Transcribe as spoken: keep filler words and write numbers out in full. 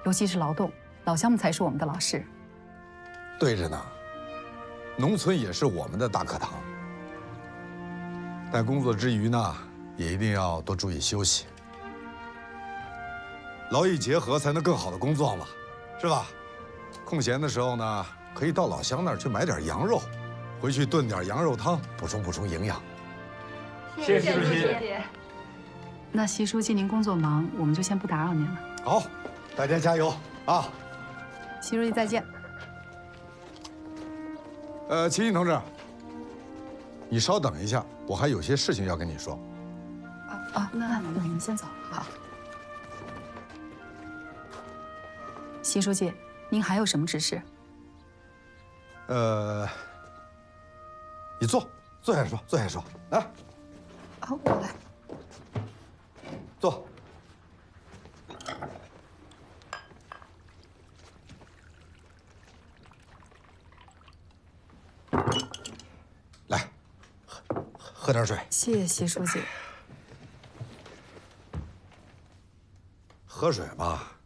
尤其是劳动，老乡们才是我们的老师。 对着呢，农村也是我们的大课堂。但工作之余呢，也一定要多注意休息，劳逸结合才能更好的工作嘛，是吧？空闲的时候呢，可以到老乡那儿去买点羊肉，回去炖点羊肉汤，补充补充营养。 谢谢书记。 那习书记您工作忙，我们就先不打扰您了。 好，大家加油啊！ 习书记再见。 呃，齐信同志，你稍等一下，我还有些事情要跟你说。 啊啊，那那您先走。好。习书记，您还有什么指示？ 呃，你坐，坐下说，坐下说，来。 啊，我来。 坐。来，喝喝点水。 谢谢习书记。 喝水吧，